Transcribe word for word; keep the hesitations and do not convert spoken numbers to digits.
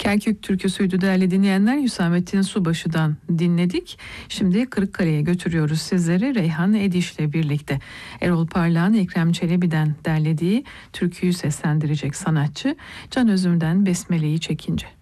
Kerkük türküsüydü değerli dinleyenler. Hüsamettin Subaşı'dan dinledik. Şimdi Kırıkkale'ye götürüyoruz sizleri Reyhan Ediş'le birlikte. Erol Parlak'ın Ekrem Çelebi'den derlediği türküyü seslendirecek sanatçı Can Özüm'den Besmele'yi çekince.